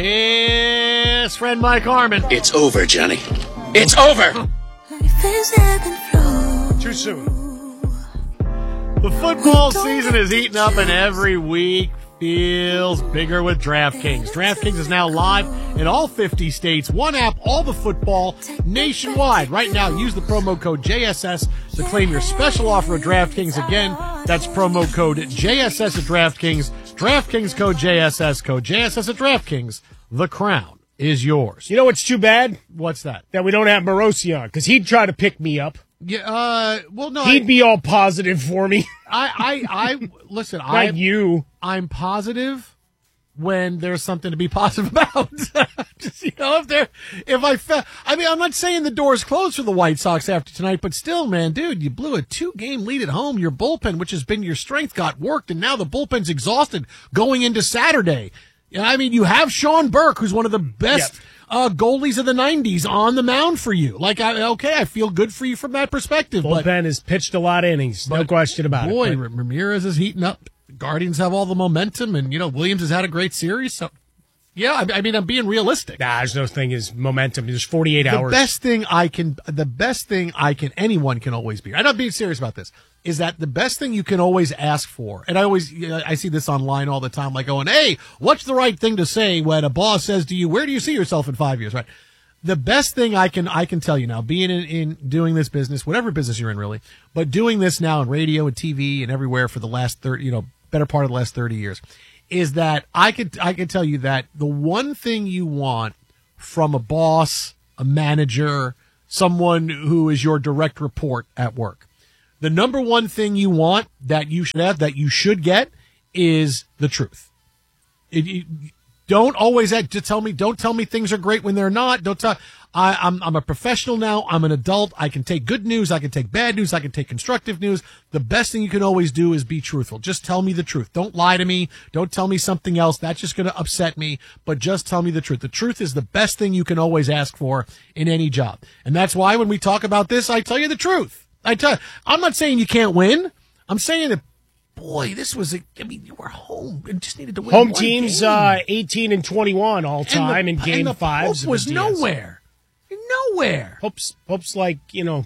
His friend Mike Harmon. It's over, Johnny. It's over! Too soon. The football season is heating up, and every week feels bigger with DraftKings. DraftKings is now live in all 50 states. One app, all the football, nationwide. Right now, use the promo code JSS to claim your special offer at DraftKings. Again, that's promo code JSS at DraftKings. DraftKings code JSS at DraftKings. The crown is yours. You know what's too bad? What's that? That we don't have Morosi on, because he'd try to pick me up. Yeah, well, no. He'd be all positive for me. Listen, Not you. I'm positive when there's something to be positive about. Just, I'm not saying the door's closed for the White Sox after tonight, but still, man, dude, you blew a 2-game lead at home. Your bullpen, which has been your strength, got worked, and now the bullpen's exhausted going into Saturday. I mean, you have Sean Burke, who's one of the best goalies of the 90s on the mound for you. I feel good for you from that perspective. Bullpen has pitched a lot of innings, no question about it. Boy, Ramirez is heating up. Guardians have all the momentum, and, Williams has had a great series. So, yeah, I mean, I'm being realistic. Nah, there's no thing as momentum. There's 48 hours. The best thing anyone can always be, I'm not being serious about this, is that the best thing you can always ask for, and I see this online all the time, like going, hey, what's the right thing to say when a boss says to you, where do you see yourself in 5 years, right? The best thing I can tell you now, being in doing this business, whatever business you're in really, but doing this now in radio and TV and everywhere for the last 30, better part of the last 30 years, is that I could tell you that the one thing you want from a boss, a manager, someone who is your direct report at work, the number one thing you want that you should get is the truth. Don't always don't tell me things are great when they're not. I'm a professional now. I'm an adult. I can take good news. I can take bad news. I can take constructive news. The best thing you can always do is be truthful. Just tell me the truth. Don't lie to me. Don't tell me something else. That's just going to upset me. But just tell me the truth. The truth is the best thing you can always ask for in any job. And that's why when we talk about this, I tell you the truth. I'm not saying you can't win. I'm saying that, boy, you were home and just needed to win. Home teams, 18-21 all time in game fives. Pope was nowhere. Pope's like,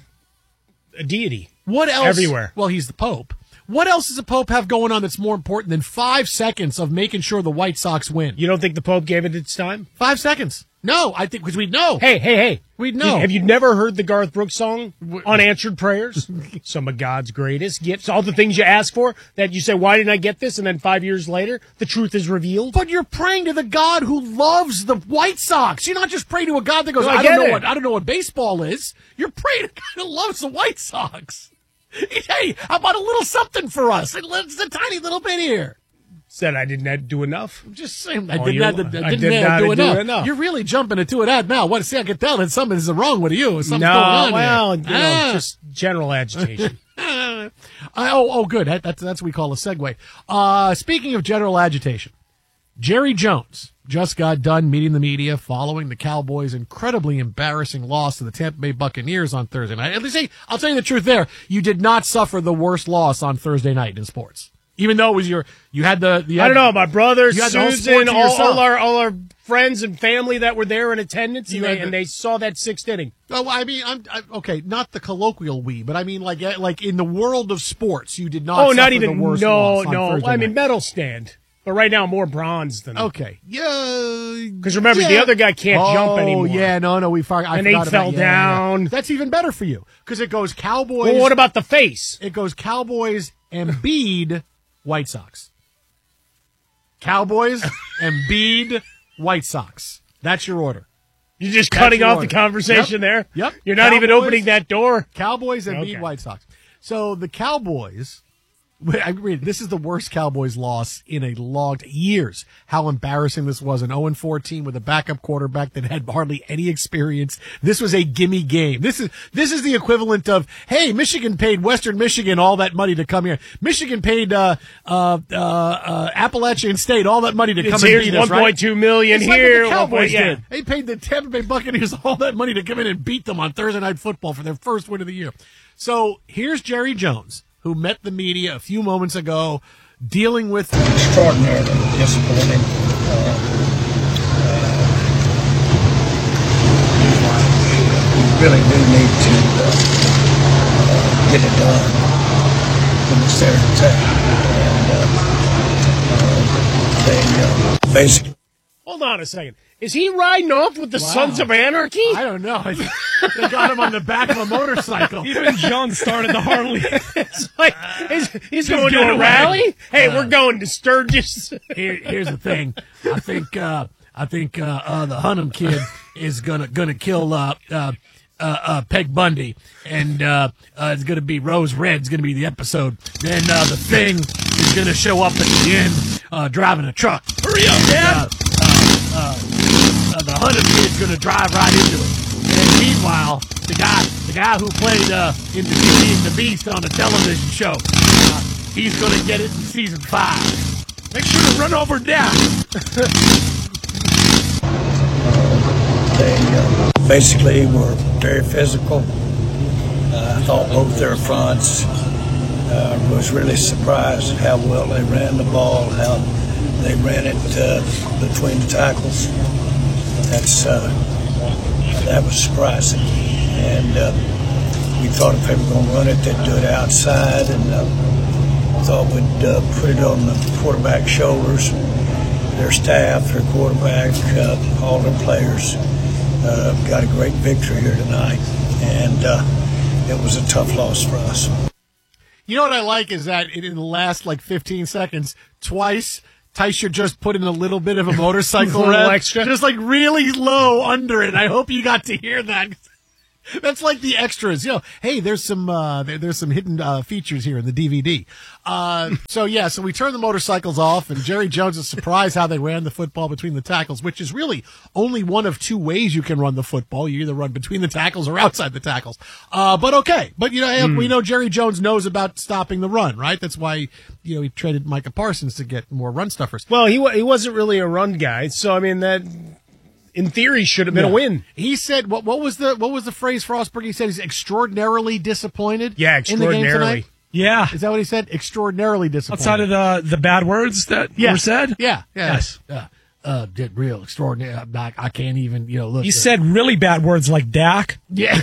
a deity. What else? Everywhere. Well, he's the Pope. What else does the Pope have going on that's more important than 5 seconds of making sure the White Sox win? You don't think the Pope gave it its time? 5 seconds. No, I think because we'd know. Hey. We'd know. Have you never heard the Garth Brooks song, Unanswered Prayers? Some of God's greatest gifts. All the things you ask for that you say, why didn't I get this? And then 5 years later, the truth is revealed. But you're praying to the God who loves the White Sox. You're not just praying to a God that goes, I don't know what baseball is. You're praying to a God who loves the White Sox. Hey, how about a little something for us? It's a tiny little bit here. Said I didn't do enough. I'm just saying I didn't do enough. You're really jumping into it out now. I can tell that something's wrong with you. Something's going on here. Just general agitation. Good. That's what we call a segue. Speaking of general agitation, Jerry Jones just got done meeting the media following the Cowboys' incredibly embarrassing loss to the Tampa Bay Buccaneers on Thursday night. At least, I'll tell you the truth there. You did not suffer the worst loss on Thursday night in sports. Even though it was I don't know, my brother, Susan, all our friends and family that were there in attendance, and they saw that sixth inning. Oh, I mean, okay, not the colloquial we, but I mean, like in the world of sports, you did not. Not even the worst loss on no. Thursday night. Medal stand, but right now more bronze than. Okay, yeah. Because remember, the other guy can't jump anymore. Oh yeah, no, I forgot fell down. Yeah. That's even better for you because it goes Cowboys. Well, what about the face? It goes Cowboys, Embiid, White Sox. Cowboys, Embiid, White Sox. That's your order. You're just cutting off the conversation there? Yep. You're not even opening that door? Cowboys, Embiid, White Sox. So the Cowboys, I agree, this is the worst Cowboys loss in a long years. How embarrassing this was. An 0-4 team with a backup quarterback that had hardly any experience. This was a gimme game. This is the equivalent of, hey, Michigan paid Western Michigan all that money to come here. Michigan paid Appalachian State all that money to come and beat us, right? $1.2 million it's here. Like the Cowboys did. They paid the Tampa Bay Buccaneers all that money to come in and beat them on Thursday Night Football for their first win of the year. So here's Jerry Jones, who met the media a few moments ago, dealing with extraordinarily disappointed. really do need to get it done when it's there to take. And they basically. Hold on a second. Is he riding off with the Sons of Anarchy? I don't know. They got him on the back of a motorcycle. Even John started the Harley. It's like he's going to a rally. Hey, we're going to Sturgis. Here's the thing. I think the Hunnam kid is gonna kill Peg Bundy, and it's gonna be Rose Red's gonna be the episode. Then the Thing is gonna show up at the end driving a truck. Hurry up, Dad! The Hunnam kid's gonna drive right into it. And meanwhile, the guy who played in the Beauty and the Beast on a television show, he's gonna get it in season 5. Make sure to run over Dad. They basically were very physical. I thought both their fronts was really surprised at how well they ran the ball, how they ran it between the tackles. That was surprising. And we thought if they were going to run it, they'd do it outside, and thought we'd put it on the quarterback's shoulders. Their staff, their quarterback, all their players got a great victory here tonight, and it was a tough loss for us. You know what I like is that in the last 15 seconds, twice, Tysher just put in a little bit of a motorcycle rev, extra, just really low under it. I hope you got to hear that. That's like the extras, Hey, there's some hidden features here in the DVD. So we turned the motorcycles off, and Jerry Jones is surprised how they ran the football between the tackles, which is really only one of two ways you can run the football. You either run between the tackles or outside the tackles. But okay. But we know Jerry Jones knows about stopping the run, right? That's why he traded Micah Parsons to get more run stuffers. Well, he wasn't really a run guy, so I mean that. In theory, should have been a win. He said, "What was the phrase Frostberg? He said he's extraordinarily disappointed." Yeah, extraordinarily. In the game tonight? Yeah, is that what he said? Extraordinarily disappointed. Outside of the bad words that were said. Yeah. Yes. Did real extraordinary. I can't even look. He said really bad words like Dak. Yeah.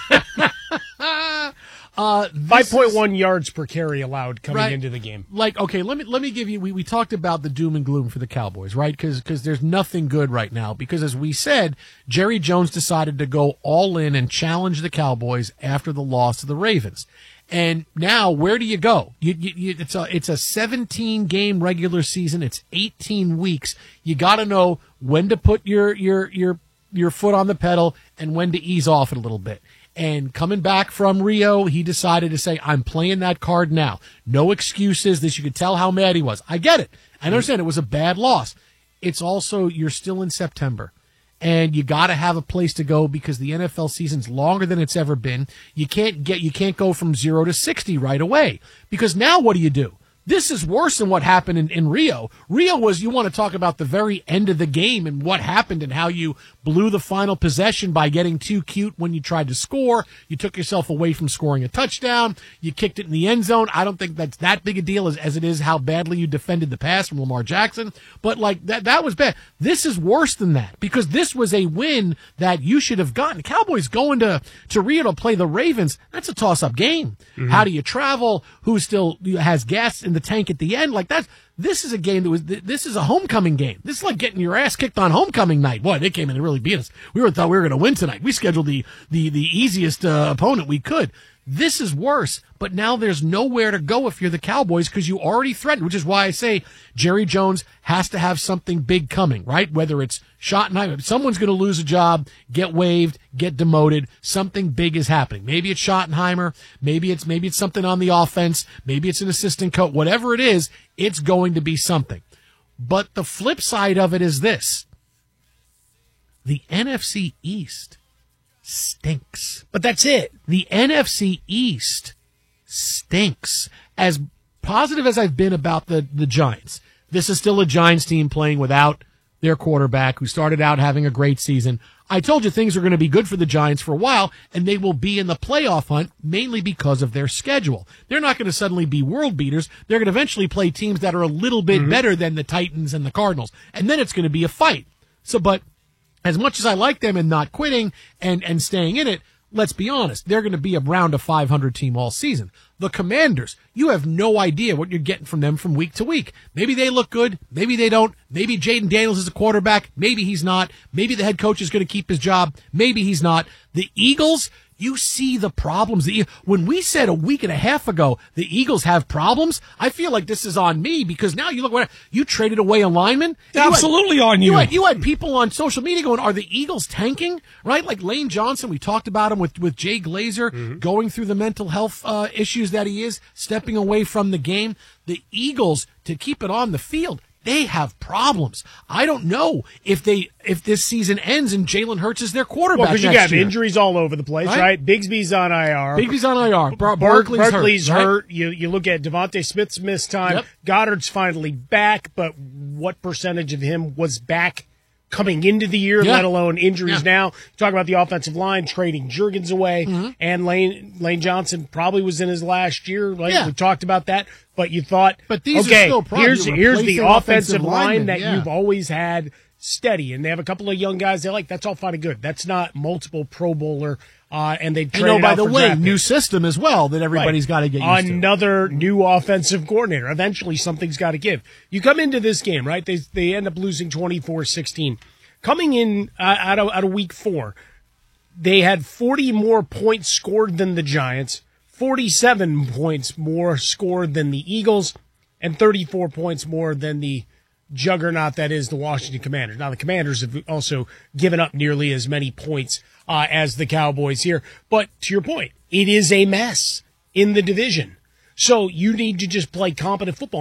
5.1 yards per carry allowed coming into the game. Okay, let me give you. We talked about the doom and gloom for the Cowboys, right? Because there's nothing good right now. Because as we said, Jerry Jones decided to go all in and challenge the Cowboys after the loss to the Ravens. And now, where do you go? It's a 17 game regular season. It's 18 weeks. You got to know when to put your foot on the pedal and when to ease off it a little bit. And coming back from Rio, he decided to say, I'm playing that card now. No excuses. You could tell how mad he was. I get it. I understand it was a bad loss. It's also, you're still in September. And you got to have a place to go because the NFL season's longer than it's ever been. You can't go from 0 to 60 right away. Because now what do? This is worse than what happened in Rio. Rio was, you want to talk about the very end of the game and what happened and how you blew the final possession by getting too cute when you tried to score. You took yourself away from scoring a touchdown. You kicked it in the end zone. I don't think that's that big a deal as it is how badly you defended the pass from Lamar Jackson. But that was bad. This is worse than that because this was a win that you should have gotten. Cowboys going to Rio to play the Ravens. That's a toss-up game. Mm-hmm. How do you travel? Who still has gas in the tank at the end? This is a game this is a homecoming game. This is like getting your ass kicked on homecoming night. Boy, they came in and really beat us. We thought we were going to win tonight. We scheduled the easiest opponent we could. This is worse, but now there's nowhere to go if you're the Cowboys because you already threatened, which is why I say Jerry Jones has to have something big coming, right? Whether it's Schottenheimer, someone's going to lose a job, get waived, get demoted, something big is happening. Maybe it's Schottenheimer, maybe it's something on the offense, maybe it's an assistant coach, whatever it is, it's going to be something. But the flip side of it is this. The NFC East stinks. But that's it. The NFC East stinks. As positive as I've been about the Giants, this is still a Giants team playing without their quarterback who started out having a great season. I told you things are going to be good for the Giants for a while, and they will be in the playoff hunt mainly because of their schedule. They're not going to suddenly be world beaters. They're going to eventually play teams that are a little bit better than the Titans and the Cardinals, and then it's going to be a fight. But as much as I like them and not quitting and staying in it, let's be honest, they're going to be around a 500 team all season. The Commanders, you have no idea what you're getting from them from week to week. Maybe they look good. Maybe they don't. Maybe Jaden Daniels is a quarterback. Maybe he's not. Maybe the head coach is going to keep his job. Maybe he's not. The Eagles, you see the problems. When we said a week and a half ago the Eagles have problems, I feel like this is on me because now you look what you traded away a lineman. Absolutely on you. You had people on social media going, "Are the Eagles tanking?" Right? Like Lane Johnson, we talked about him with Jay Glazer going through the mental health issues that he is, stepping away from the game. The Eagles, to keep it on the field, they have problems. I don't know if this season ends and Jalen Hurts is their quarterback. Well, because you got injuries all over the place, right? Bigsby's on IR. Barkley's hurt. Right? You look at Devontae Smith's missed time. Yep. Goddard's finally back, but what percentage of him was back coming into the year, let alone injuries now? Talk about the offensive line, trading Juergens away, and Lane Johnson probably was in his last year. We talked about that. But you thought, these are still here's the offensive line that you've always had steady, and they have a couple of young guys they like. That's all fine and good. That's not multiple Pro Bowler, and they traded by the way, new system as well that everybody's got to get used to. Another new offensive coordinator. Eventually, something's got to give. You come into this game, right? They end up losing 24-16. Coming in out of week 4, they had 40 more points scored than the Giants, 47 points more scored than the Eagles, and 34 points more than the juggernaut that is the Washington Commanders. Now, the Commanders have also given up nearly as many points as the Cowboys here. But to your point, it is a mess in the division. So you need to just play competent football.